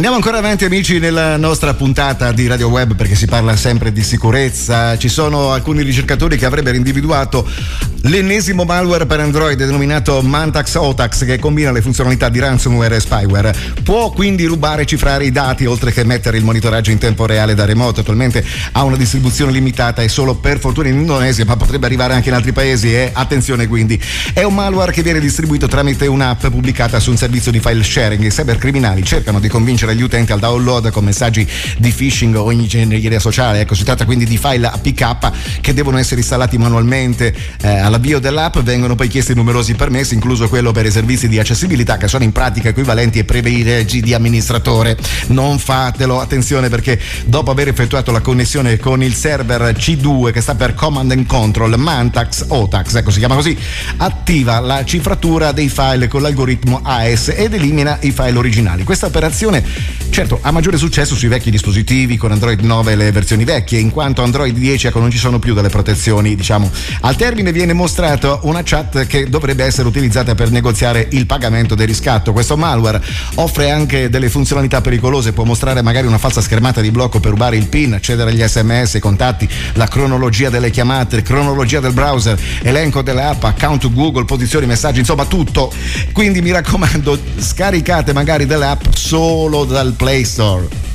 Andiamo ancora avanti, amici, nella nostra puntata di Radio Web, perché si parla sempre di sicurezza. Ci sono alcuni ricercatori che avrebbero individuato l'ennesimo malware per Android denominato Mantax Otax, che combina le funzionalità di ransomware e spyware. Può quindi rubare e cifrare i dati, oltre che mettere il monitoraggio in tempo reale da remoto. Attualmente ha una distribuzione limitata e solo per fortuna in Indonesia, ma potrebbe arrivare anche in altri paesi, e attenzione, quindi è un malware che viene distribuito tramite un'app pubblicata su un servizio di file sharing. I cybercriminali cercano di convincere gli utenti al download con messaggi di phishing o ingegneria sociale. Ecco, si tratta quindi di file APK che devono essere installati manualmente. All'avvio dell'app vengono poi chiesti numerosi permessi, incluso quello per i servizi di accessibilità, che sono in pratica equivalenti ai privilegi di amministratore. Non fatelo, attenzione, perché dopo aver effettuato la connessione con il server C2, che sta per Command and Control, Mantax Otax, ecco, si chiama così, attiva la cifratura dei file con l'algoritmo AES ed elimina i file originali. Questa operazione certo ha maggiore successo sui vecchi dispositivi con Android 9 e le versioni vecchie, in quanto Android 10 ecco non ci sono più delle protezioni, diciamo. Al termine viene mostrata una chat che dovrebbe essere utilizzata per negoziare il pagamento del riscatto. Questo malware offre anche delle funzionalità pericolose, può mostrare magari una falsa schermata di blocco per rubare il PIN, accedere agli SMS, i contatti, la cronologia delle chiamate, cronologia del browser, elenco delle app, account Google, posizioni, messaggi, insomma tutto. Quindi mi raccomando, scaricate magari delle app solo dal Play Store.